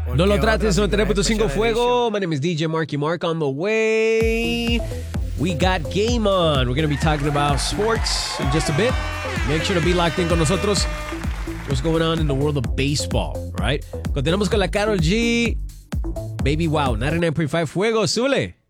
No lo trates, 93.5 Fuego. My name is DJ Marky Mark on the way. We got Game On. We're going to be talking about sports in just a bit. Make sure to be locked in con nosotros. What's going on in the world of baseball, right? Continuamos con la Karol G. Baby Wow, 99.5 Fuego, súbele.